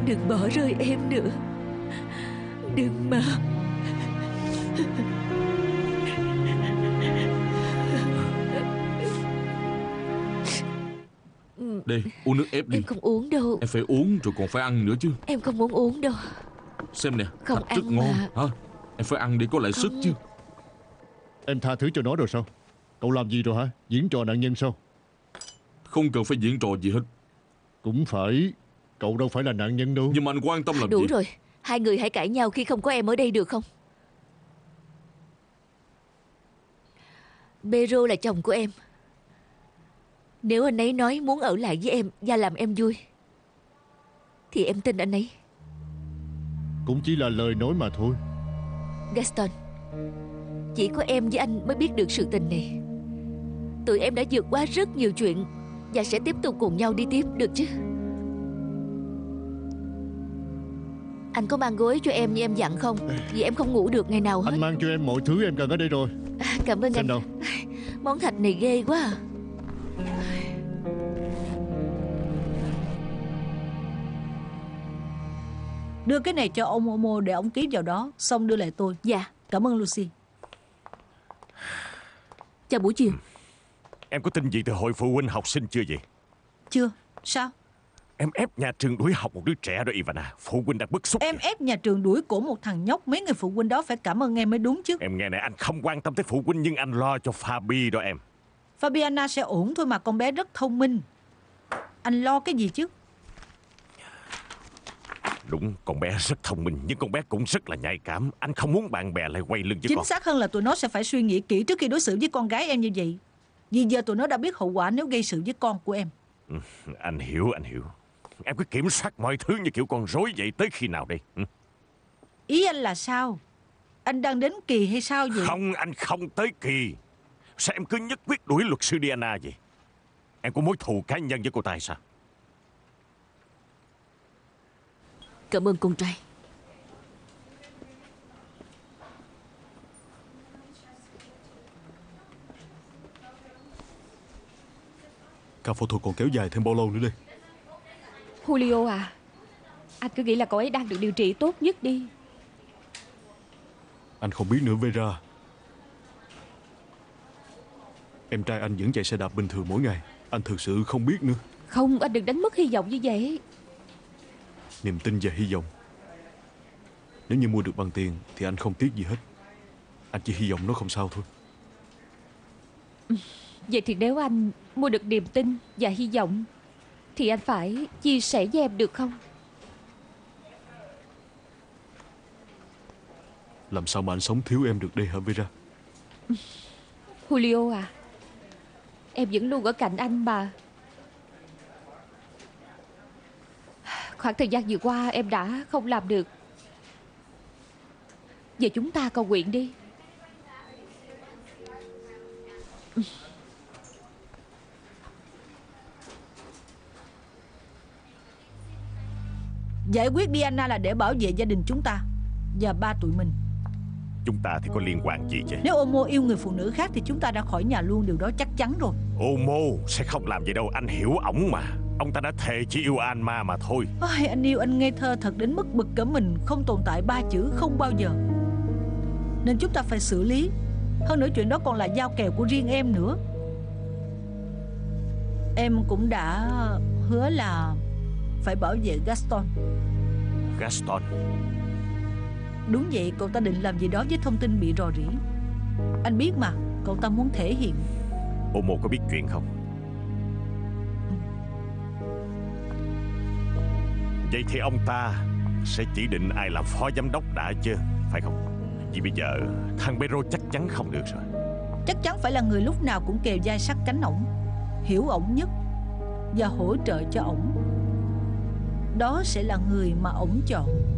Đừng bỏ rơi em nữa. Đừng mà. Đây, uống nước ép đi. Em không uống đâu. Em phải uống rồi còn phải ăn nữa chứ. Em không muốn uống đâu. Xem nè, Không thạch rất ăn ngon mà. hả? Em phải ăn để có lại Không. sức chứ. Em tha thứ cho nó rồi sao? Cậu làm gì rồi hả? Diễn trò nạn nhân sao? Không cần phải diễn trò gì hết. Cũng phải. Cậu đâu phải là nạn nhân đâu. Nhưng mà anh quan tâm làm Đủ gì? rồi. Hai người hãy cãi nhau khi không có em ở đây được không? Pedro là chồng của em. Nếu anh ấy nói muốn ở lại với em và làm em vui thì em tin anh ấy. Cũng chỉ là lời nói mà thôi. Gaston, chỉ có em với anh mới biết được sự tình này. Tụi em đã vượt qua rất nhiều chuyện và sẽ tiếp tục cùng nhau đi tiếp được chứ. Anh có mang gối cho em như em dặn không? Vì em không ngủ được ngày nào hết. Anh mang cho em mọi thứ em cần ở đây rồi. Cảm ơn Xem anh. đâu. Món thạch này ghê quá à. Đưa cái này cho ông Omo để ông ký vào đó. Xong đưa lại tôi. Dạ. Cảm ơn Lucy. Chào buổi chiều. Em có tin gì từ hội phụ huynh học sinh chưa vậy? Chưa. Sao? Em ép nhà trường đuổi học một đứa trẻ đó Ivana. Phụ huynh đang bức xúc. Em ép nhà trường đuổi cổ một thằng nhóc. Mấy người phụ huynh đó phải cảm ơn em mới đúng chứ. Em nghe này, anh không quan tâm tới phụ huynh, nhưng anh lo cho Fabi đó em. Fabiana sẽ ổn thôi mà, con bé rất thông minh. Anh lo cái gì chứ? Đúng, con bé rất thông minh, nhưng con bé cũng rất là nhạy cảm. Anh không muốn bạn bè lại quay lưng với Chính con. xác hơn là tụi nó sẽ phải suy nghĩ kỹ trước khi đối xử với con gái em như vậy. Vì giờ tụi nó đã biết hậu quả nếu gây sự với con của em. Anh hiểu. Em cứ kiểm soát mọi thứ như kiểu con rối vậy tới khi nào đây? Ý anh là sao? Anh đang đến kỳ hay sao vậy? Không, anh không tới kỳ. Sao em cứ nhất quyết đuổi luật sư Diana vậy? Em có mối thù cá nhân với cô ta hay sao? Cảm ơn con trai. Ca phẫu thuật còn kéo dài thêm bao lâu nữa đây? Julio à, anh cứ nghĩ là cậu ấy đang được điều trị tốt nhất đi. Anh không biết nữa Vera. Em trai anh vẫn chạy xe đạp bình thường mỗi ngày. Anh thực sự không biết nữa. Không, anh đừng đánh mất hy vọng như vậy. Niềm tin và hy vọng, nếu như mua được bằng tiền thì anh không tiếc gì hết. Anh chỉ hy vọng nó không sao thôi. Vậy thì nếu anh mua được niềm tin và hy vọng thì anh phải chia sẻ với em được không? Làm sao mà anh sống thiếu em được đây hả Vera? Julio à, em vẫn luôn ở cạnh anh mà. Khoảng thời gian vừa qua em đã không làm được. Giờ chúng ta cầu nguyện đi. Giải quyết Diana là để bảo vệ gia đình chúng ta và ba tụi mình. Chúng ta thì có liên quan gì chứ? Nếu Omo yêu người phụ nữ khác thì chúng ta đã khỏi nhà luôn, điều đó chắc chắn rồi. Omo sẽ không làm vậy đâu, anh hiểu ổng mà. Ông ta đã thề chỉ yêu Alma mà thôi. Ôi, anh yêu anh ngây thơ thật đến mức bực cả mình. Không tồn tại ba chữ không bao giờ. Nên chúng ta phải xử lý. Hơn nữa chuyện đó còn là giao kèo của riêng em nữa. Em cũng đã hứa là phải bảo vệ Gaston. Gaston? Đúng vậy, cậu ta định làm gì đó với thông tin bị rò rỉ. Anh biết mà, cậu ta muốn thể hiện. Omo có biết chuyện không? Vậy thì ông ta sẽ chỉ định ai làm phó giám đốc đã chứ, phải không? Vì bây giờ thằng Pedro chắc chắn không được rồi. Chắc chắn phải là người lúc nào cũng kề vai sát cánh ổng, hiểu ổng nhất và hỗ trợ cho ổng. Đó sẽ là người mà ổng chọn.